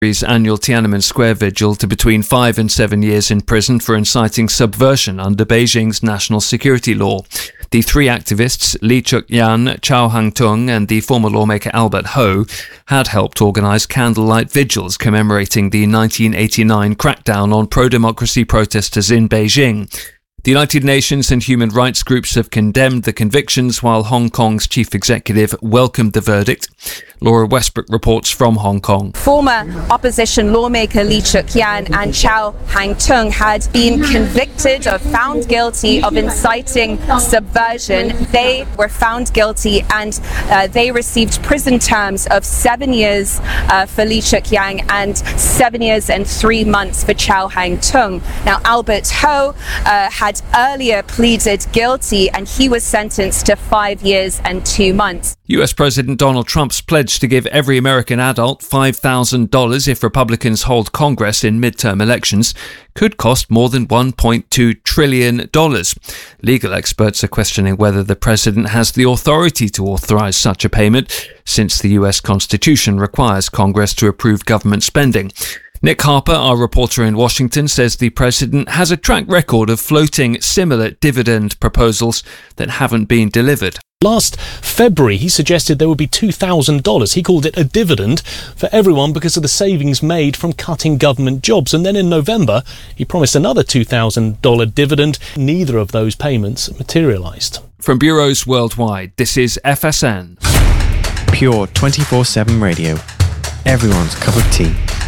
annual Tiananmen Square vigil to between 5 and 7 years in prison for inciting subversion under Beijing's national security law. The three activists, Li Chuk-yan, Chao Hang-tung and the former lawmaker Albert Ho, had helped organise candlelight vigils commemorating the 1989 crackdown on pro-democracy protesters in Beijing. The United Nations and human rights groups have condemned the convictions, while Hong Kong's chief executive welcomed the verdict. Laura Westbrook reports from Hong Kong. Former opposition lawmaker Li Chuk-yan and Chao Hang-tung had been convicted or found guilty of inciting subversion. They were found guilty and they received prison terms of 7 years for Li Chuk-yan and 7 years and 3 months for Chao Hang-tung. Now, Albert Ho had earlier pleaded guilty and he was sentenced to 5 years and 2 months. US President Donald Trump's pledge to give every American adult $5,000 if Republicans hold Congress in midterm elections could cost more than $1.2 trillion. Legal experts are questioning whether the president has the authority to authorize such a payment, since the US Constitution requires Congress to approve government spending. Nick Harper, our reporter in Washington, says the president has a track record of floating similar dividend proposals that haven't been delivered. Last February, he suggested there would be $2,000. He called it a dividend for everyone because of the savings made from cutting government jobs. And then in November, he promised another $2,000 dividend. Neither of those payments materialised. From bureaus worldwide, this is FSN. Pure 24/7 radio. Everyone's cup of tea.